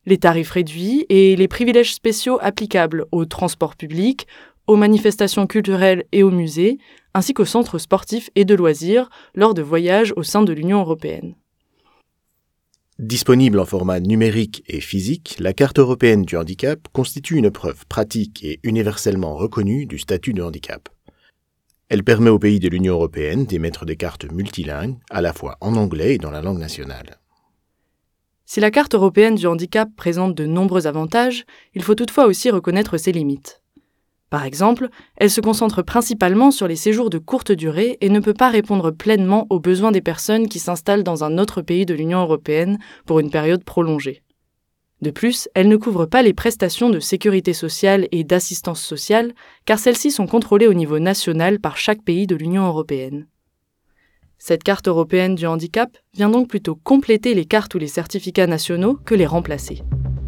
les tarifs réduits et les privilèges spéciaux applicables aux transports publics, aux manifestations culturelles et aux musées, ainsi qu'aux centres sportifs et de loisirs lors de voyages au sein de l'Union européenne. Disponible en format numérique et physique, la carte européenne du handicap constitue une preuve pratique et universellement reconnue du statut de handicap. Elle permet aux pays de l'Union européenne d'émettre des cartes multilingues, à la fois en anglais et dans la langue nationale. Si la carte européenne du handicap présente de nombreux avantages, il faut toutefois aussi reconnaître ses limites. Par exemple, elle se concentre principalement sur les séjours de courte durée et ne peut pas répondre pleinement aux besoins des personnes qui s'installent dans un autre pays de l'Union européenne pour une période prolongée. De plus, elle ne couvre pas les prestations de sécurité sociale et d'assistance sociale, car celles-ci sont contrôlées au niveau national par chaque pays de l'Union européenne. Cette carte européenne du handicap vient donc plutôt compléter les cartes ou les certificats nationaux que les remplacer.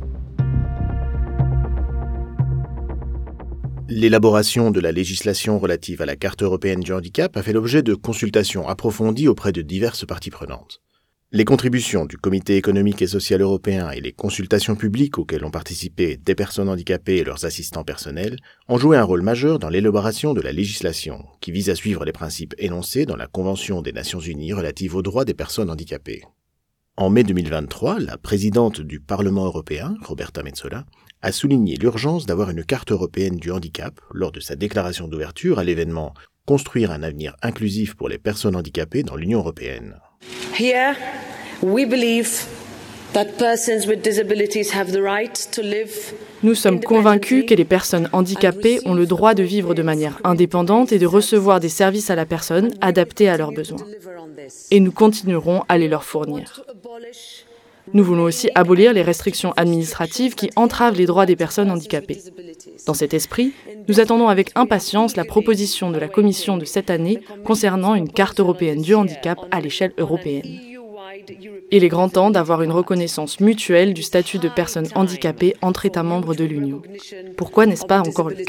L'élaboration de la législation relative à la carte européenne du handicap a fait l'objet de consultations approfondies auprès de diverses parties prenantes. Les contributions du Comité économique et social européen et les consultations publiques auxquelles ont participé des personnes handicapées et leurs assistants personnels ont joué un rôle majeur dans l'élaboration de la législation, qui vise à suivre les principes énoncés dans la Convention des Nations Unies relative aux droits des personnes handicapées. En mai 2023, la présidente du Parlement européen, Roberta Metsola, a souligné l'urgence d'avoir une carte européenne du handicap lors de sa déclaration d'ouverture à l'événement « Construire un avenir inclusif pour les personnes handicapées dans l'Union européenne ». Here, we believe that persons with disabilities have the right to live. Nous sommes convaincus que les personnes handicapées ont le droit de vivre de manière indépendante et de recevoir des services à la personne adaptés à leurs besoins. Et nous continuerons à les leur fournir. Nous voulons aussi abolir les restrictions administratives qui entravent les droits des personnes handicapées. Dans cet esprit, nous attendons avec impatience la proposition de la Commission de cette année concernant une carte européenne du handicap à l'échelle européenne. Il est grand temps d'avoir une reconnaissance mutuelle du statut de personne handicapée entre États membres de l'Union. Pourquoi n'est-ce pas encore le cas ?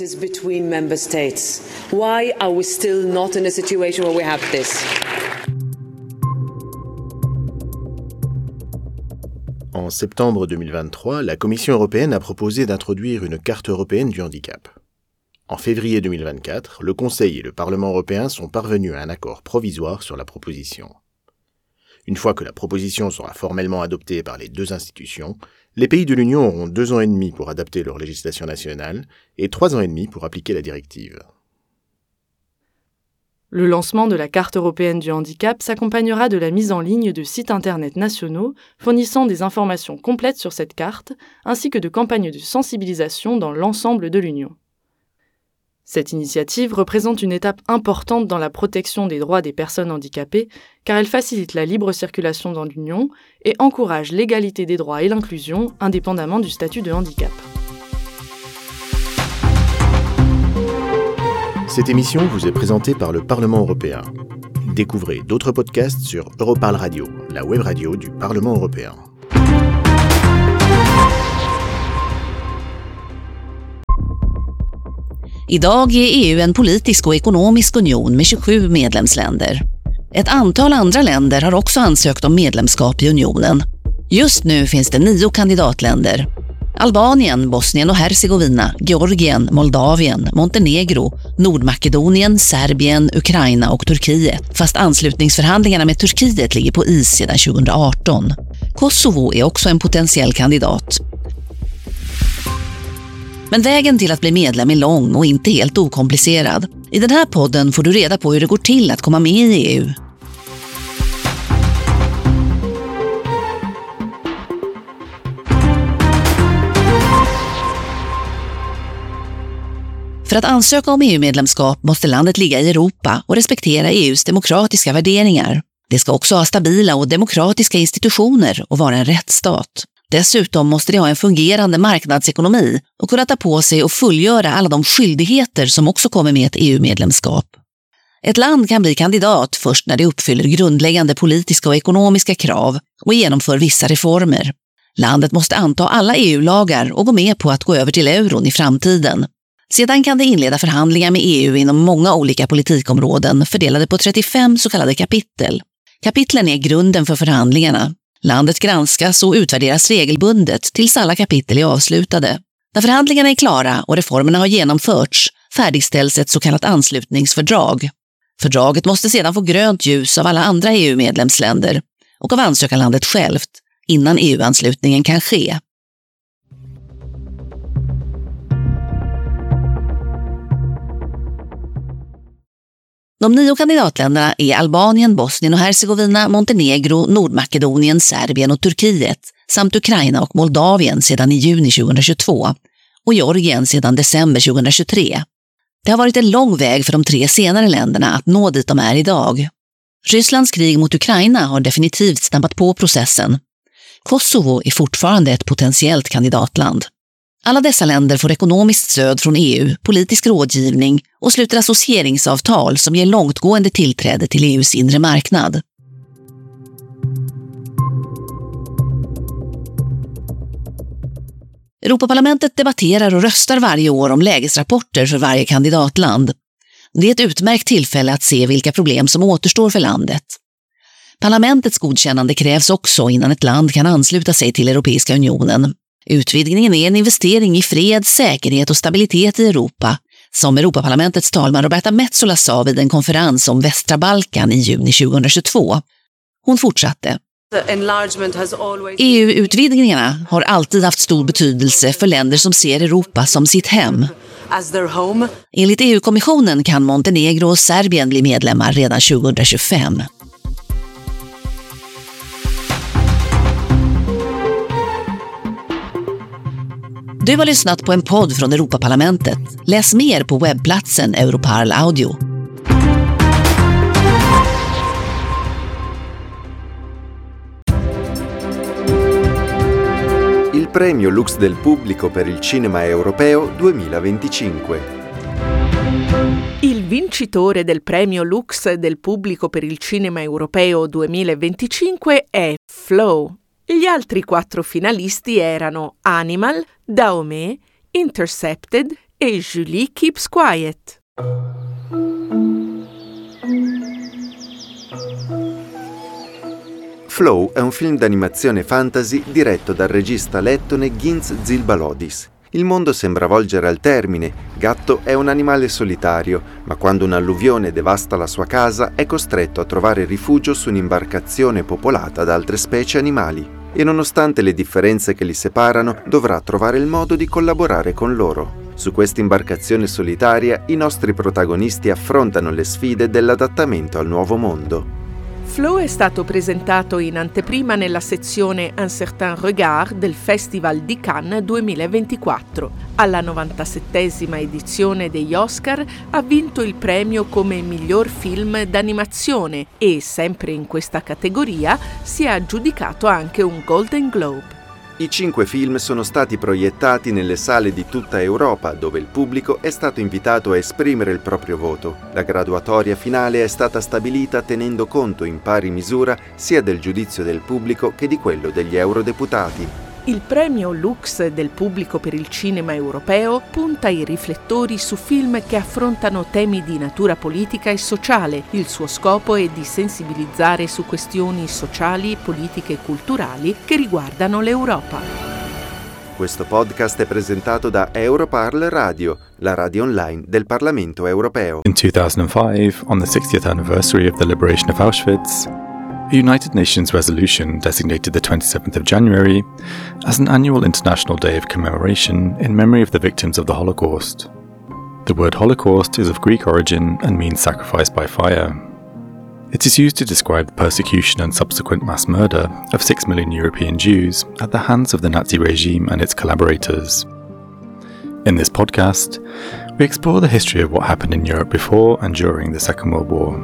En septembre 2023, la Commission européenne a proposé d'introduire une carte européenne du handicap. En février 2024, le Conseil et le Parlement européen sont parvenus à un accord provisoire sur la proposition. Une fois que la proposition sera formellement adoptée par les deux institutions, les pays de l'Union auront 2 ans et demi pour adapter leur législation nationale et 3 ans et demi pour appliquer la directive. Le lancement de la carte européenne du handicap s'accompagnera de la mise en ligne de sites internet nationaux fournissant des informations complètes sur cette carte, ainsi que de campagnes de sensibilisation dans l'ensemble de l'Union. Cette initiative représente une étape importante dans la protection des droits des personnes handicapées, car elle facilite la libre circulation dans l'Union et encourage l'égalité des droits et l'inclusion, indépendamment du statut de handicap. Cette émission vous est présentée par le Parlement européen. Découvrez d'autres podcasts sur Europarl Radio, la web radio du Parlement européen. Idag är EU en politisk och ekonomisk union med 27 medlemsländer. Ett antal andra länder har också ansökt om medlemskap i unionen. Just nu finns det 9 kandidatländer. Albanien, Bosnien och Herzegovina, Georgien, Moldavien, Montenegro, Nordmakedonien, Serbien, Ukraina och Turkiet. Fast anslutningsförhandlingarna med Turkiet ligger på is sedan 2018. Kosovo är också en potentiell kandidat. Men vägen till att bli medlem är lång och inte helt okomplicerad. I den här podden får du reda på hur det går till att komma med i EU. För att ansöka om EU-medlemskap måste landet ligga i Europa och respektera EUs demokratiska värderingar. Det ska också ha stabila och demokratiska institutioner och vara en rättsstat. Dessutom måste det ha en fungerande marknadsekonomi och kunna ta på sig och fullgöra alla de skyldigheter som också kommer med ett EU-medlemskap. Ett land kan bli kandidat först när det uppfyller grundläggande politiska och ekonomiska krav och genomför vissa reformer. Landet måste anta alla EU-lagar och gå med på att gå över till euron i framtiden. Sedan kan det inleda förhandlingar med EU inom många olika politikområden fördelade på 35 så kallade kapitel. Kapitlen är grunden för förhandlingarna. Landet granskas och utvärderas regelbundet tills alla kapitel är avslutade. När förhandlingarna är klara och reformerna har genomförts färdigställs ett så kallat anslutningsfördrag. Fördraget måste sedan få grönt ljus av alla andra EU-medlemsländer och av ansökarlandet självt innan EU-anslutningen kan ske. De 9 kandidatländerna är Albanien, Bosnien och Hercegovina, Montenegro, Nordmakedonien, Serbien och Turkiet samt Ukraina och Moldavien sedan i juni 2022 och Georgien sedan december 2023. Det har varit en lång väg för de 3 senare länderna att nå dit de är idag. Rysslands krig mot Ukraina har definitivt snabbat på processen. Kosovo är fortfarande ett potentiellt kandidatland. Alla dessa länder får ekonomiskt stöd från EU, politisk rådgivning och sluter associeringsavtal som ger långtgående tillträde till EUs inre marknad. Europaparlamentet debatterar och röstar varje år om lägesrapporter för varje kandidatland. Det är ett utmärkt tillfälle att se vilka problem som återstår för landet. Parlamentets godkännande krävs också innan ett land kan ansluta sig till Europeiska unionen. Utvidgningen är en investering i fred, säkerhet och stabilitet i Europa, som Europaparlamentets talman Roberta Metsola sa vid en konferens om västra Balkan i juni 2022. Hon fortsatte. EU-utvidgningarna har alltid haft stor betydelse för länder som ser Europa som sitt hem. Enligt EU-kommissionen kan Montenegro och Serbien bli medlemmar redan 2025. Du har lyssnat på en podd från Europaparlamentet. Läs mer på webbplatsen Europarl Audio. Il premio Lux del Pubblico per il Cinema Europeo 2025. Il vincitore del premio Lux del Pubblico per il Cinema Europeo 2025 è Flow. Gli altri 4 finalisti erano Animal, Dahomey, Intercepted e Julie Keeps Quiet. Flow è un film d'animazione fantasy diretto dal regista lettone Ginz Zilbalodis. Il mondo sembra volgere al termine. Gatto è un animale solitario, ma quando un'alluvione devasta la sua casa è costretto a trovare rifugio su un'imbarcazione popolata da altre specie animali. E nonostante le differenze che li separano, dovrà trovare il modo di collaborare con loro. Su questa imbarcazione solitaria, i nostri protagonisti affrontano le sfide dell'adattamento al nuovo mondo. Flow è stato presentato in anteprima nella sezione Un certain regard del Festival di Cannes 2024. Alla 97esima edizione degli Oscar ha vinto il premio come miglior film d'animazione e, sempre in questa categoria, si è aggiudicato anche un Golden Globe. I 5 film sono stati proiettati nelle sale di tutta Europa, dove il pubblico è stato invitato a esprimere il proprio voto. La graduatoria finale è stata stabilita tenendo conto in pari misura sia del giudizio del pubblico che di quello degli eurodeputati. Il premio Lux del Pubblico per il Cinema Europeo punta i riflettori su film che affrontano temi di natura politica e sociale. Il suo scopo è di sensibilizzare su questioni sociali, politiche e culturali che riguardano l'Europa. Questo podcast è presentato da Europarl Radio, la radio online del Parlamento Europeo. In 2005, on the 60th anniversary of the liberation of Auschwitz, a United Nations resolution designated the 27th of January as an annual international day of commemoration in memory of the victims of the Holocaust. The word Holocaust is of Greek origin and means sacrifice by fire. It is used to describe the persecution and subsequent mass murder of 6 million European Jews at the hands of the Nazi regime and its collaborators. In this podcast, we explore the history of what happened in Europe before and during the Second World War.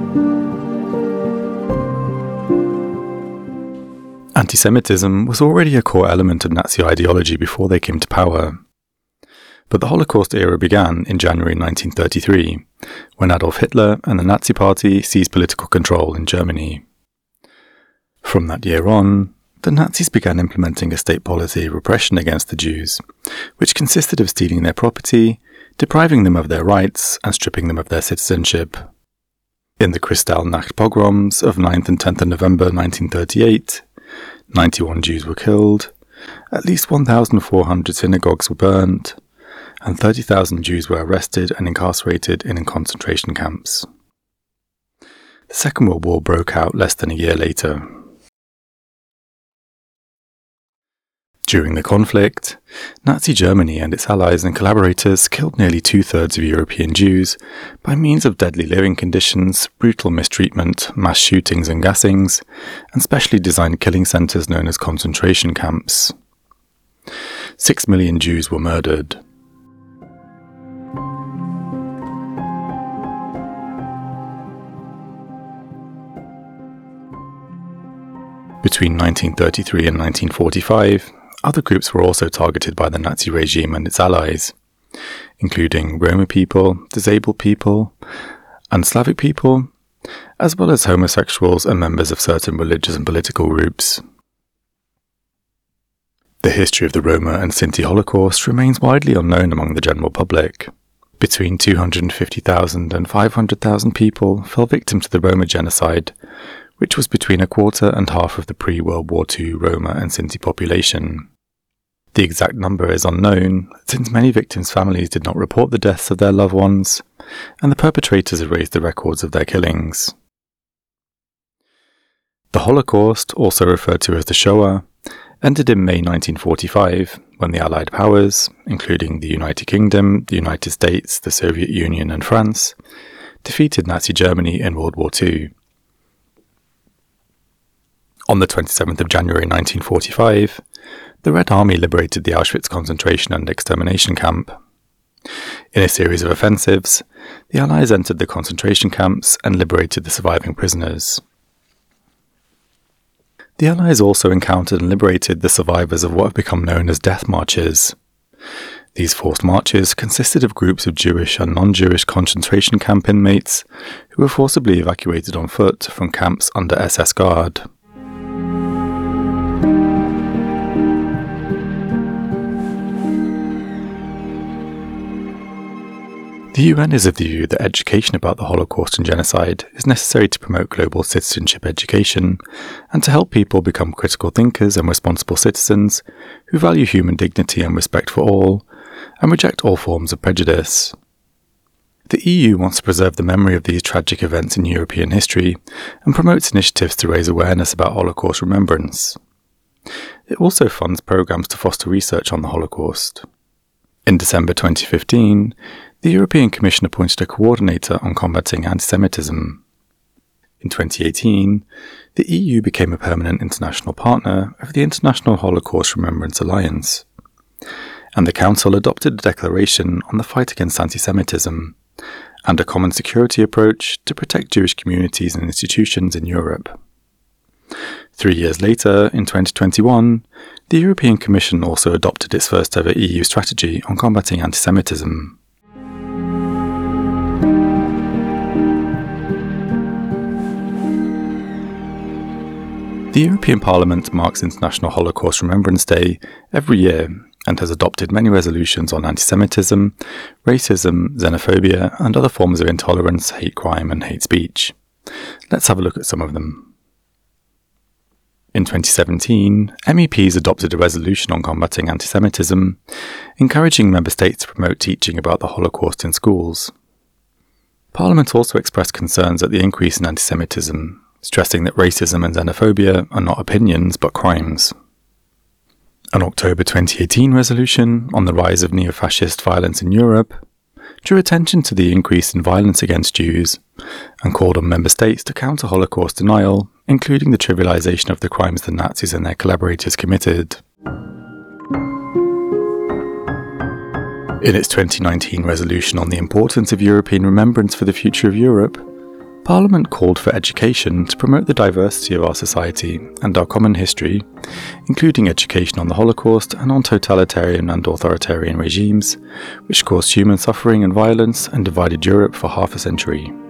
Anti-Semitism was already a core element of Nazi ideology before they came to power. But the Holocaust era began in January 1933, when Adolf Hitler and the Nazi Party seized political control in Germany. From that year on, the Nazis began implementing a state policy of repression against the Jews, which consisted of stealing their property, depriving them of their rights, and stripping them of their citizenship. In the Kristallnacht pogroms of 9th and 10th of November 1938, 91 Jews were killed, at least 1,400 synagogues were burnt, and 30,000 Jews were arrested and incarcerated in concentration camps. The Second World War broke out less than a year later. During the conflict, Nazi Germany and its allies and collaborators killed nearly 2/3 of European Jews by means of deadly living conditions, brutal mistreatment, mass shootings and gassings, and specially designed killing centres known as concentration camps. 6 million Jews were murdered. Between 1933 and 1945, other groups were also targeted by the Nazi regime and its allies, including Roma people, disabled people, and Slavic people, as well as homosexuals and members of certain religious and political groups. The history of the Roma and Sinti Holocaust remains widely unknown among the general public. Between 250,000 and 500,000 people fell victim to the Roma genocide, which was between a quarter and half of the pre-World War II Roma and Sinti population. The exact number is unknown, since many victims' families did not report the deaths of their loved ones, and the perpetrators erased the records of their killings. The Holocaust, also referred to as the Shoah, ended in May 1945, when the Allied powers, including the United Kingdom, the United States, the Soviet Union and France, defeated Nazi Germany in World War II. On the 27th of January 1945, the Red Army liberated the Auschwitz concentration and extermination camp. In a series of offensives, the Allies entered the concentration camps and liberated the surviving prisoners. The Allies also encountered and liberated the survivors of what have become known as death marches. These forced marches consisted of groups of Jewish and non-Jewish concentration camp inmates who were forcibly evacuated on foot from camps under SS guard. The UN is of the view that education about the Holocaust and genocide is necessary to promote global citizenship education and to help people become critical thinkers and responsible citizens who value human dignity and respect for all, and reject all forms of prejudice. The EU wants to preserve the memory of these tragic events in European history and promotes initiatives to raise awareness about Holocaust remembrance. It also funds programs to foster research on the Holocaust. In December 2015, the European Commission appointed a coordinator on combating anti-Semitism. In 2018, the EU became a permanent international partner of the International Holocaust Remembrance Alliance, and the Council adopted a declaration on the fight against anti-Semitism and a common security approach to protect Jewish communities and institutions in Europe. 3 years later, in 2021, the European Commission also adopted its first ever EU strategy on combating anti-Semitism. The European Parliament marks International Holocaust Remembrance Day every year and has adopted many resolutions on anti-Semitism, racism, xenophobia, and other forms of intolerance, hate crime, and hate speech. Let's have a look at some of them. In 2017, MEPs adopted a resolution on combating anti-Semitism, encouraging member states to promote teaching about the Holocaust in schools. Parliament also expressed concerns at the increase in anti-Semitism, stressing that racism and xenophobia are not opinions but crimes. An October 2018 resolution on the rise of neo-fascist violence in Europe drew attention to the increase in violence against Jews and called on member states to counter Holocaust denial, including the trivialization of the crimes the Nazis and their collaborators committed. In its 2019 resolution on the importance of European remembrance for the future of Europe, Parliament called for education to promote the diversity of our society and our common history, including education on the Holocaust and on totalitarian and authoritarian regimes, which caused human suffering and violence and divided Europe for half a century.